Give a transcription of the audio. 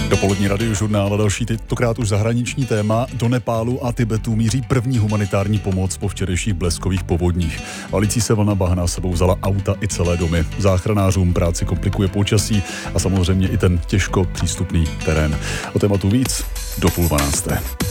Dopolední radiožurnál a další, tentokrát už zahraniční téma. Do Nepálu a Tibetu míří první humanitární pomoc po včerejších bleskových povodních. Valící se vlna bahna sebou vzala auta i celé domy. Záchranářům práci komplikuje počasí a samozřejmě i ten těžko přístupný terén. O tématu víc do 11:30.